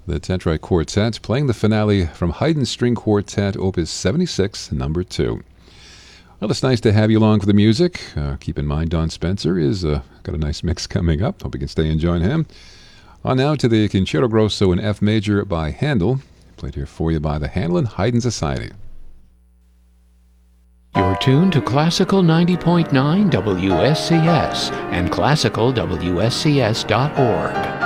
The Tetrite Quartet playing the finale from Haydn String Quartet, Opus 76, number 2. Well, it's nice to have you along for the music. Keep in mind, Don Spencer is got a nice mix coming up. Hope you can stay and join him. On now to the Concerto Grosso in F major by Handel, played here for you by the Handel and Haydn Society. You're tuned to Classical 90.9 WSCS and classicalwscs.org.